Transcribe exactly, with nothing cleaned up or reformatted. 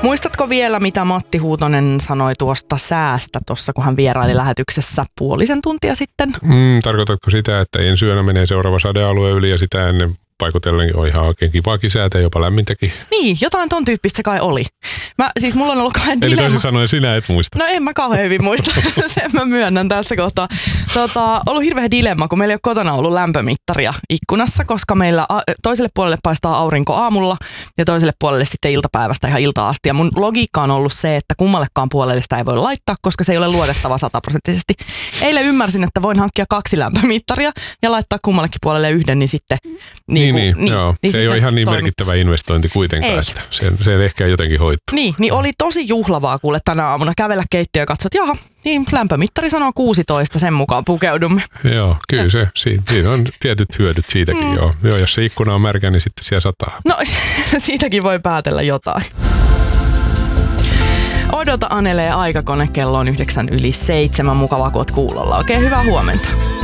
Muistatko vielä, mitä Matti Huutonen sanoi tuosta säästä tuossa, kun hän vieraili lähetyksessä puolisen tuntia sitten? Mm, tarkoitatko sitä, että ensi yönä menee seuraava sadealue yli ja sitä ennen paikotellenkin on ihan oikein kivaakin säätä, jopa lämmintäkin? Niin, jotain ton tyyppistä se kai oli. Mä, siis mulla on ollut kahden Eli dilemma. toisin sanoen sinä et muista. No en mä kauhean hyvin muista, sen mä myönnän tässä kohtaa. Tota, ollut hirveä dilemma, kun meillä ei ole kotona ollut lämpömittaria ikkunassa, koska meillä toiselle puolelle paistaa aurinko aamulla ja toiselle puolelle sitten iltapäivästä ihan iltaan asti. Ja mun logiikka on ollut se, että kummallekaan puolelle sitä ei voi laittaa, koska se ei ole luotettava sataprosenttisesti. Eilen ymmärsin, että voin hankkia kaksi lämpömittaria ja laittaa kummallekin puolelle yhden, niin sitten... Niin, niin, niin, niin, joo. niin se ei ole ihan niin toimit. merkittävä investointi kuitenkaan, että se, se ehkä jotenkin hoituu. Niin, niin oli tosi juhlavaa kuule tänä aamuna kävellä keittiöön ja katsoa, että jaha, niin lämpömittari sanoo kuusitoista, sen mukaan pukeudumme. Joo, kyllä se, siinä, siinä on tietyt hyödyt siitäkin mm. joo. joo. Jos se ikkuna on märkä, niin sitten siellä sataa. No siitäkin voi päätellä jotain. Odota Anelee aikakone, kello on yhdeksän yli seitsemän, mukavaa kun oot kuulolla. Oikein hyvää huomenta.